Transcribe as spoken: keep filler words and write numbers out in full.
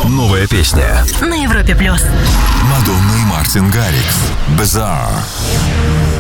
Новая песня на Европе плюс. Мадонна и Мартин Гаррикс. Bizarre.